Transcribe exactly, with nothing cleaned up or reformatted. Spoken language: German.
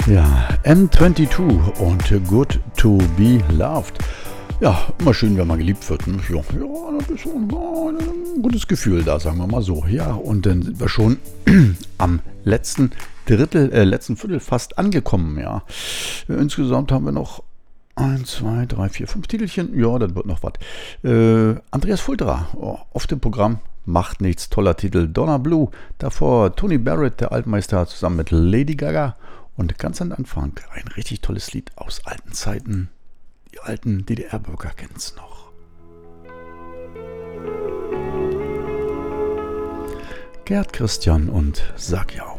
Ja, M zweiundzwanzig und Good to be Loved. Ja, immer schön, wenn man geliebt wird. Ne? Ja, ja, das ist so ein, ein gutes Gefühl da, sagen wir mal so. Ja, und dann sind wir schon am letzten Drittel, äh, letzten Viertel fast angekommen. Ja, insgesamt haben wir noch eins, zwei, drei, vier, fünf Titelchen. Ja, das wird noch was. Äh, Andreas Fulterer oh, auf dem Programm. Macht nichts, toller Titel. Donna Blue. Davor Tony Barrett, der Altmeister, zusammen mit Lady Gaga. Und ganz am Anfang ein richtig tolles Lied aus alten Zeiten. Die alten D D R-Bürger kennen es noch. Gerd Christian und Sag ja auch.